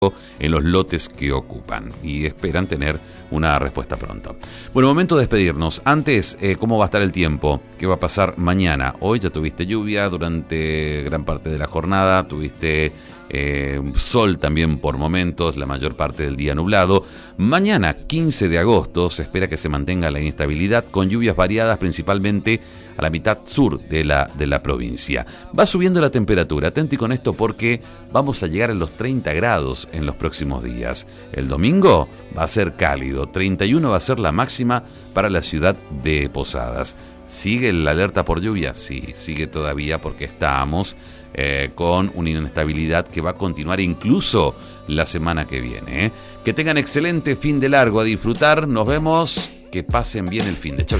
en los lotes que ocupan y esperan tener una respuesta pronto. Bueno, momento de despedirnos. Antes, ¿cómo va a estar el tiempo? ¿Qué va a pasar mañana? Hoy ya tuviste lluvia durante gran parte de la jornada, tuviste sol también por momentos, la mayor parte del día nublado. Mañana, 15 de agosto, se espera que se mantenga la inestabilidad con lluvias variadas principalmente a la mitad sur de la provincia. Va subiendo la temperatura, atenti con esto porque vamos a llegar a los 30 grados en los próximos días. El domingo va a ser cálido, 31 va a ser la máxima para la ciudad de Posadas. ¿Sigue la alerta por lluvia? Sí, sigue todavía porque estamos con una inestabilidad que va a continuar incluso la semana que viene. Que tengan excelente fin de largo, a disfrutar, nos vemos, que pasen bien el fin de. Chau.